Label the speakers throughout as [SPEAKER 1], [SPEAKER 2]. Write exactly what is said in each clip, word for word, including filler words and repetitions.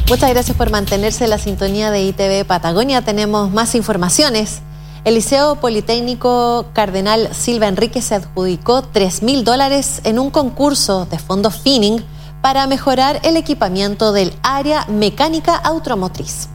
[SPEAKER 1] Muchas gracias por mantenerse en la sintonía de I T V Patagonia. Tenemos más informaciones. El Liceo Politécnico Cardenal Silva Enríquez se adjudicó tres mil dólares en un concurso de fondos Finning para mejorar el equipamiento del área mecánica automotriz.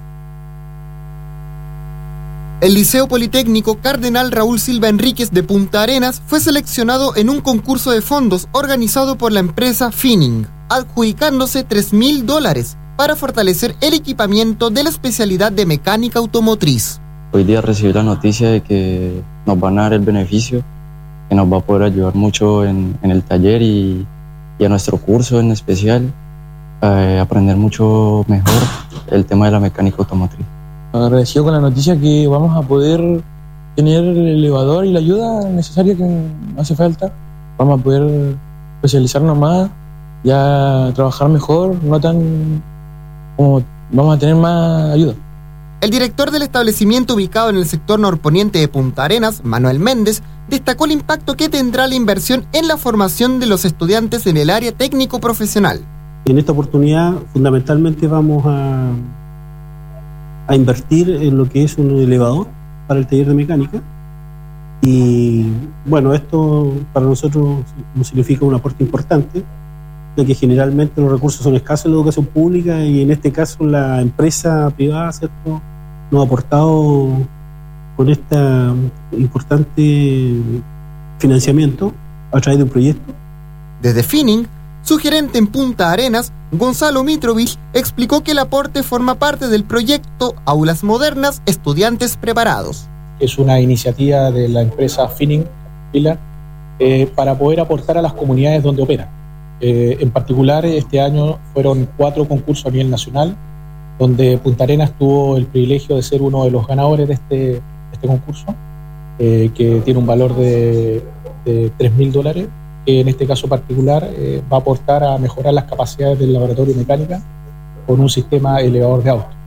[SPEAKER 2] El Liceo Politécnico Cardenal Raúl Silva Enríquez de Punta Arenas fue seleccionado en un concurso de fondos organizado por la empresa Finning, adjudicándose tres mil dólares para fortalecer el equipamiento de la especialidad de mecánica automotriz.
[SPEAKER 3] Hoy día recibí la noticia de que nos van a dar el beneficio, que nos va a poder ayudar mucho en, en el taller y, y a nuestro curso en especial, eh, aprender mucho mejor el tema de la mecánica automotriz.
[SPEAKER 4] Agradecido con la noticia que vamos a poder tener el elevador y la ayuda necesaria que hace falta. Vamos a poder especializarnos más, ya trabajar mejor, no tan como vamos a tener más ayuda.
[SPEAKER 2] El director del establecimiento ubicado en el sector norponiente de Punta Arenas, Manuel Méndez, destacó el impacto que tendrá la inversión en la formación de los estudiantes en el área técnico-profesional.
[SPEAKER 5] En esta oportunidad, fundamentalmente vamos a, a invertir en lo que es un elevador para el taller de mecánica. Y bueno, esto para nosotros nos significa un aporte importante, ya que generalmente los recursos son escasos en la educación pública y en este caso la empresa privada, ¿cierto?, nos ha aportado con este importante financiamiento a través de un proyecto.
[SPEAKER 2] Desde Finning, su gerente en Punta Arenas, Gonzalo Mitrovich, explicó que el aporte forma parte del proyecto Aulas Modernas, Estudiantes Preparados.
[SPEAKER 6] Es una iniciativa de la empresa Finning Pilar eh, para poder aportar a las comunidades donde opera. Eh, en particular, este año fueron cuatro concursos a nivel nacional, donde Punta Arenas tuvo el privilegio de ser uno de los ganadores de este, de este concurso, eh, que tiene un valor de, de tres mil dólares, que en este caso particular eh, va a aportar a mejorar las capacidades del laboratorio de mecánica con un sistema elevador de auto.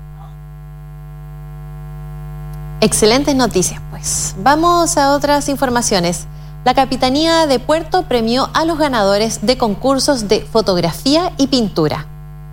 [SPEAKER 1] Excelentes noticias, pues. Vamos a otras informaciones. La Capitanía de Puerto premió a los ganadores de concursos de fotografía y pintura.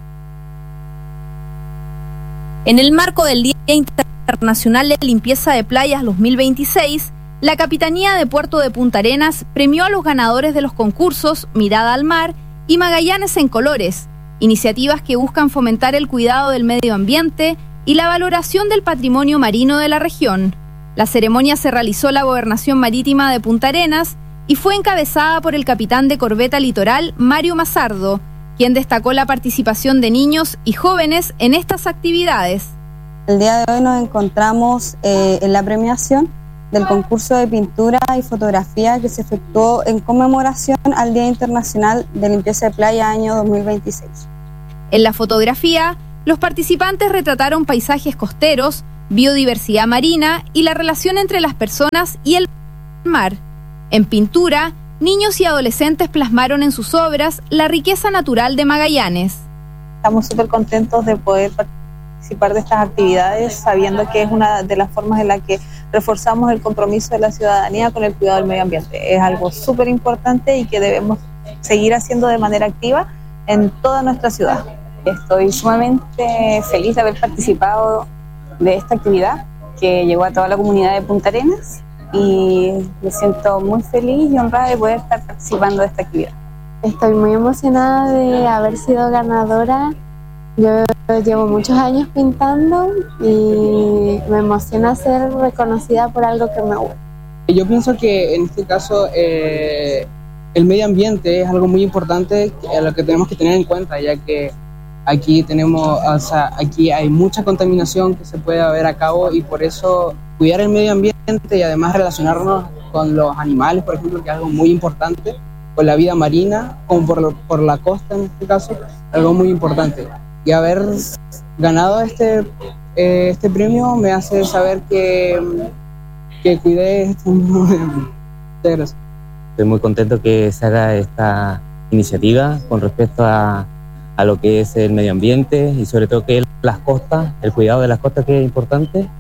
[SPEAKER 7] En el marco del Día Internacional de Limpieza de Playas dos mil veintiséis, la Capitanía de Puerto de Punta Arenas premió a los ganadores de los concursos Mirada al Mar y Magallanes en Colores, iniciativas que buscan fomentar el cuidado del medio ambiente y la valoración del patrimonio marino de la región. La ceremonia se realizó en la Gobernación Marítima de Punta Arenas y fue encabezada por el capitán de corbeta litoral, Mario Mazardo, quien destacó la participación de niños y jóvenes en estas actividades.
[SPEAKER 8] El día de hoy nos encontramos eh, en la premiación del concurso de pintura y fotografía que se efectuó en conmemoración al Día Internacional de Limpieza de Playa año dos mil veintiséis.
[SPEAKER 7] En la fotografía, los participantes retrataron paisajes costeros, biodiversidad marina y la relación entre las personas y el mar. En pintura, niños y adolescentes plasmaron en sus obras la riqueza natural de Magallanes.
[SPEAKER 9] Estamos súper contentos de poder participar de estas actividades, sabiendo que es una de las formas en las que reforzamos el compromiso de la ciudadanía con el cuidado del medio ambiente. Es algo súper importante y que debemos seguir haciendo de manera activa en toda nuestra ciudad.
[SPEAKER 10] Estoy sumamente feliz de haber participado de esta actividad que llegó a toda la comunidad de Punta Arenas y me siento muy feliz y honrada de poder estar participando de esta actividad.
[SPEAKER 11] Estoy muy emocionada de haber sido ganadora. Yo llevo muchos años pintando y me emociona ser reconocida por algo que me gusta.
[SPEAKER 12] Yo pienso que en este caso eh, el medio ambiente es algo muy importante a lo que tenemos que tener en cuenta, ya que aquí tenemos, o sea, aquí hay mucha contaminación que se puede haber a cabo y por eso cuidar el medio ambiente y además relacionarnos con los animales, por ejemplo, que es algo muy importante, con la vida marina, como por, lo, por la costa en este caso, algo muy importante. Y haber ganado este, eh, este premio me hace saber que, que cuidé este medio ambiente. Muchas gracias.
[SPEAKER 3] Estoy muy contento que se haga esta iniciativa con respecto a a lo que es el medio ambiente y sobre todo que las costas, el cuidado de las costas que es importante,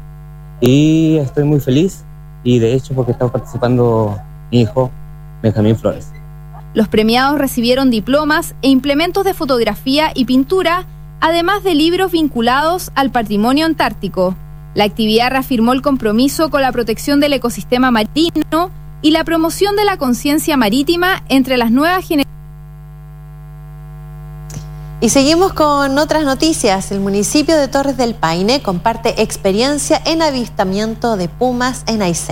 [SPEAKER 3] y estoy muy feliz y de hecho porque está participando mi hijo Benjamín Flores.
[SPEAKER 7] Los premiados recibieron diplomas e implementos de fotografía y pintura además de libros vinculados al patrimonio antártico. La actividad reafirmó el compromiso con la protección del ecosistema marino y la promoción de la conciencia marítima entre las nuevas generaciones.
[SPEAKER 1] Y seguimos con otras noticias. El municipio de Torres del Paine comparte experiencia en avistamiento de pumas en Aysén.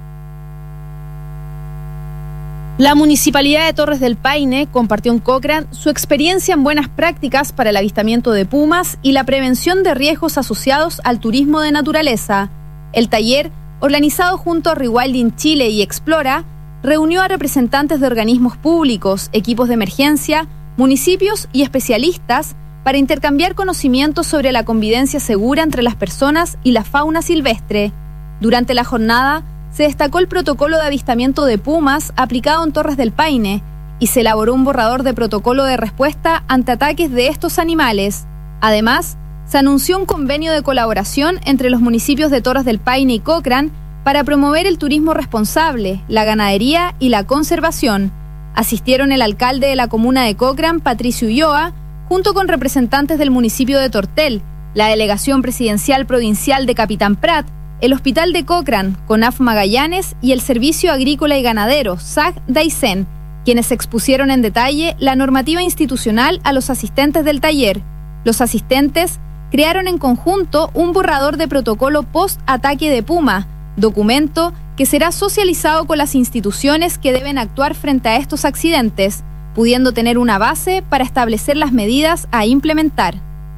[SPEAKER 7] La Municipalidad de Torres del Paine compartió en Cochrane su experiencia en buenas prácticas para el avistamiento de pumas y la prevención de riesgos asociados al turismo de naturaleza. El taller, organizado junto a Rewilding Chile y Explora, reunió a representantes de organismos públicos, equipos de emergencia, municipios y especialistas para intercambiar conocimientos sobre la convivencia segura entre las personas y la fauna silvestre. Durante la jornada se destacó el protocolo de avistamiento de pumas aplicado en Torres del Paine y se elaboró un borrador de protocolo de respuesta ante ataques de estos animales. Además, se anunció un convenio de colaboración entre los municipios de Torres del Paine y Cochrane para promover el turismo responsable, la ganadería y la conservación. Asistieron el alcalde de la comuna de Cochrane, Patricio Ulloa, junto con representantes del municipio de Tortel, la Delegación Presidencial Provincial de Capitán Prat, el Hospital de Cochrane, CONAF Magallanes y el Servicio Agrícola y Ganadero, S A G de Aysén, quienes expusieron en detalle la normativa institucional a los asistentes del taller. Los asistentes crearon en conjunto un borrador de protocolo post-ataque de puma, documento que será socializado con las instituciones que deben actuar frente a estos accidentes, pudiendo tener una base para establecer las medidas a implementar.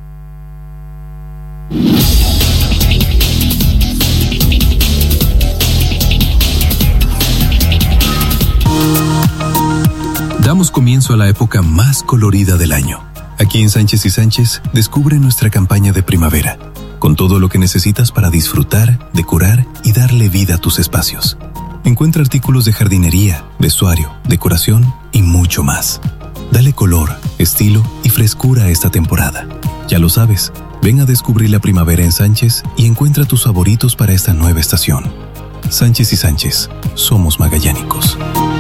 [SPEAKER 13] Damos comienzo a la época más colorida del año. Aquí en Sánchez y Sánchez descubre nuestra campaña de primavera, con todo lo que necesitas para disfrutar, decorar y darle vida a tus espacios. Encuentra artículos de jardinería, vestuario, decoración y mucho más. Dale color, estilo y frescura a esta temporada. Ya lo sabes, ven a descubrir la primavera en Sánchez y encuentra tus favoritos para esta nueva estación. Sánchez y Sánchez, somos magallánicos.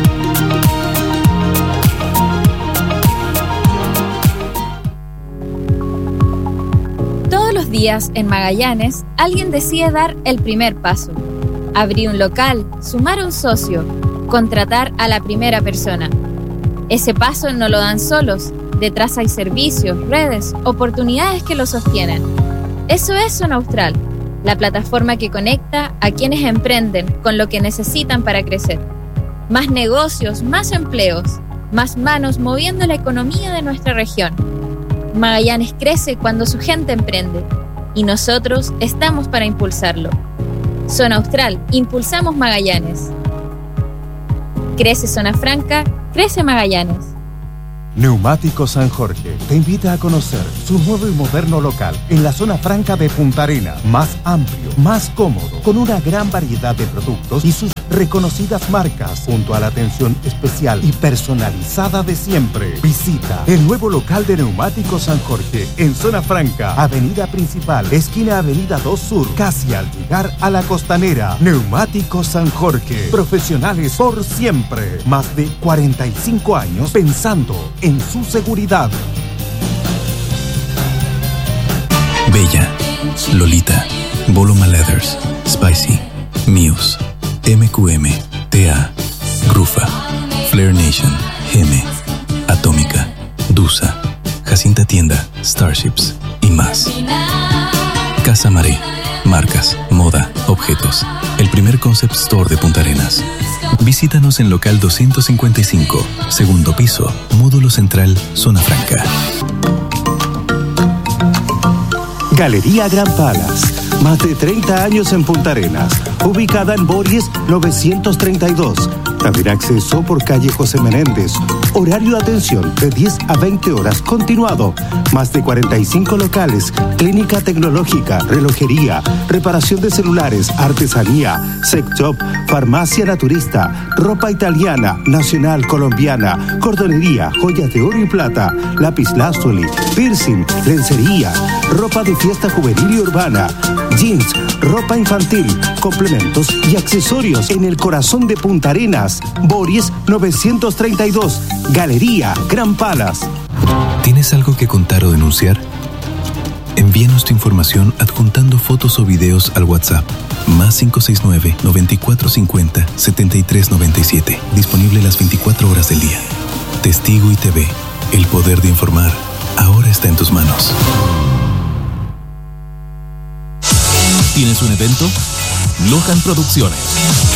[SPEAKER 14] Todos los días en Magallanes, alguien decide dar el primer paso. Abrir un local, sumar a un socio, contratar a la primera persona. Ese paso no lo dan solos, detrás hay servicios, redes, oportunidades que lo sostienen. Eso es Zona Austral, la plataforma que conecta a quienes emprenden con lo que necesitan para crecer. Más negocios, más empleos, más manos moviendo la economía de nuestra región. Magallanes crece cuando su gente emprende y nosotros estamos para impulsarlo. Zona Austral, impulsamos Magallanes. Crece Zona Franca, crece Magallanes.
[SPEAKER 15] Neumáticos San Jorge te invita a conocer su nuevo y moderno local en la zona franca de Punta Arenas, más amplio, más cómodo, con una gran variedad de productos y sus reconocidas marcas, junto a la atención especial y personalizada de siempre. Visita el nuevo local de Neumáticos San Jorge en Zona Franca, Avenida Principal, esquina Avenida dos Sur, casi al llegar a la Costanera. Neumáticos San Jorge, profesionales por siempre, más de cuarenta y cinco años pensando en su seguridad.
[SPEAKER 13] Bella, Lolita, Boloma Leathers, Spicy, Muse, M Q M, T A, Grufa, Flair Nation, Geme, Atómica, Dusa, Jacinta Tienda, Starships y más. Casa Maré, marcas, moda, objetos. El primer concept store de Punta Arenas. Visítanos en local doscientos cincuenta y cinco, segundo piso, módulo central, Zona Franca.
[SPEAKER 16] Galería Gran Palace, más de treinta años en Punta Arenas, ubicada en Bories novecientos treinta y dos. También acceso por calle José Menéndez. Horario de atención de diez a veinte horas continuado. Más de cuarenta y cinco locales, clínica tecnológica, relojería, reparación de celulares, artesanía, sex shop, farmacia naturista, ropa italiana, nacional, colombiana, cordonería, joyas de oro y plata, lapislázuli, piercing, lencería, ropa de fiesta juvenil y urbana, jeans, ropa infantil, complementos y accesorios en el corazón de Punta Arenas. Bories novecientos treinta y dos, Galería Gran Palace.
[SPEAKER 13] ¿Tienes algo que contar o denunciar? Envíanos tu información adjuntando fotos o videos al WhatsApp más cinco seis nueve, noventa y cuatro cincuenta, setenta y tres noventa y siete. Disponible las veinticuatro horas del día. Testigo I T V. El poder de informar ahora está en tus manos.
[SPEAKER 17] ¿Tienes un evento? Lohan Producciones